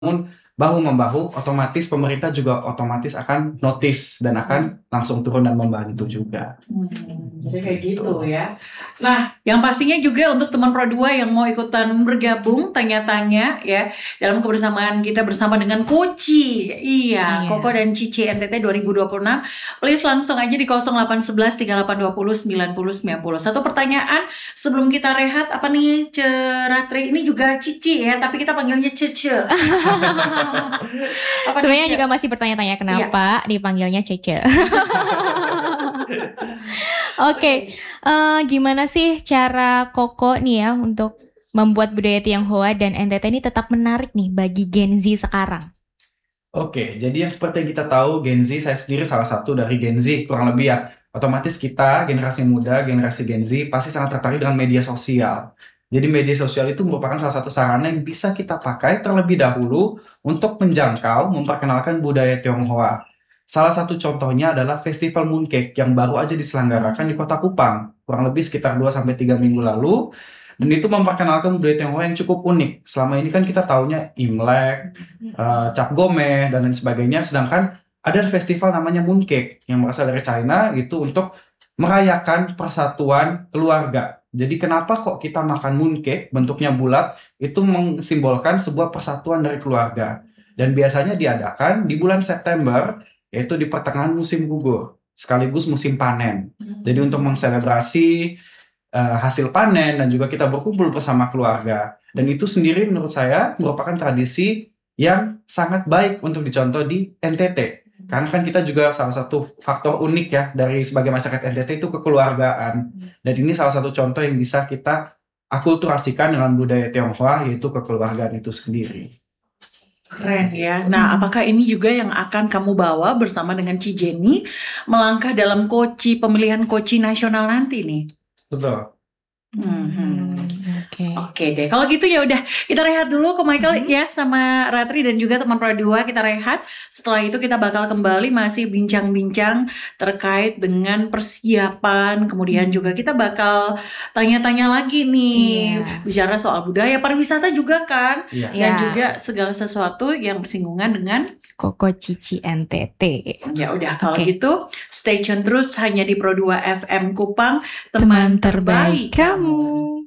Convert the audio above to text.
bahu-membahu, otomatis pemerintah juga otomatis akan notice dan akan langsung turun dan membantu juga. Jadi kayak gitu ya. Nah, yang pastinya juga untuk teman Pro 2 yang mau ikutan bergabung, tanya-tanya ya dalam kebersamaan kita bersama dengan Koci. Iya, Koko dan Cici NTT 2026. Please langsung aja di 0811 3820 9090. Satu pertanyaan sebelum kita rehat, apa nih Ratri? Ini juga Cici ya, tapi kita panggilnya Cece. Sebenarnya juga masih bertanya-tanya kenapa dipanggilnya Cece. Oke. Gimana sih cara Koko nih ya untuk membuat budaya Tionghoa dan NTT ini tetap menarik nih bagi Gen Z sekarang? Oke, jadi yang seperti yang kita tahu, Gen Z, saya sendiri salah satu dari Gen Z, kurang lebih ya. Otomatis kita, generasi muda, generasi Gen Z, pasti sangat tertarik dengan media sosial. Jadi media sosial itu merupakan salah satu sarana yang bisa kita pakai terlebih dahulu untuk menjangkau, memperkenalkan budaya Tionghoa. Salah satu contohnya adalah Festival Mooncake yang baru aja diselenggarakan di Kota Kupang, kurang lebih sekitar 2-3 minggu lalu. Dan itu memperkenalkan budaya Tionghoa yang cukup unik. Selama ini kan kita taunya Imlek, Cap Gomeh, dan lain sebagainya. Sedangkan ada festival namanya Mooncake yang berasal dari China gitu untuk merayakan persatuan keluarga. Jadi kenapa kok kita makan mooncake bentuknya bulat, itu mensimbolkan sebuah persatuan dari keluarga. Dan biasanya diadakan di bulan September, yaitu di pertengahan musim gugur, sekaligus musim panen. Jadi untuk menselebrasi hasil panen dan juga kita berkumpul bersama keluarga. Dan itu sendiri menurut saya merupakan tradisi yang sangat baik untuk dicontoh di NTT. Karena kan kita juga salah satu faktor unik ya dari sebagai masyarakat NTT itu kekeluargaan. Dan ini salah satu contoh yang bisa kita akulturasikan dengan budaya Tionghoa, yaitu kekeluargaan itu sendiri. Keren ya. Nah, apakah ini juga yang akan kamu bawa bersama dengan Ci Jenny melangkah dalam pemilihan Koci nasional nanti nih? Betul. Oke deh. Kalau gitu ya udah kita rehat dulu ke Michael ya sama Ratri dan juga teman Pro 2, kita rehat. Setelah itu kita bakal kembali masih bincang-bincang terkait dengan persiapan. Kemudian juga kita bakal tanya-tanya lagi nih. Bicara soal budaya, pariwisata juga kan. Dan juga segala sesuatu yang bersinggungan dengan Koko Cici NTT. Ya udah kalau gitu stay tune terus hanya di Pro 2 FM Kupang, teman terbaik kamu.